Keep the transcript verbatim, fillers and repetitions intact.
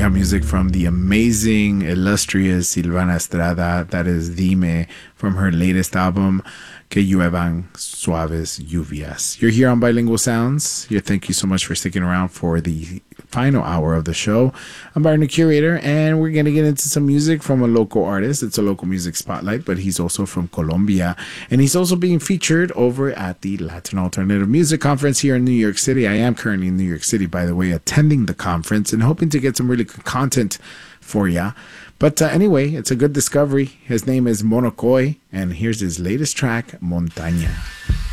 got music from the amazing, illustrious Silvana Estrada. That is Dime from her latest album, Que Lluevan Suaves Lluvias. You're here on Bilingual Sounds. Yeah, thank you so much for sticking around for the final hour of the show. I'm Byron, the curator, and we're going to get into some music from a local artist. It's a local music spotlight, but he's also from Colombia, and he's also being featured over at the Latin Alternative Music Conference here in New York City. I am currently in New York City, by the way, attending the conference and hoping to get some really good content for ya. But uh, anyway, it's a good discovery. His name is Monocoy, and here's his latest track, Montaña.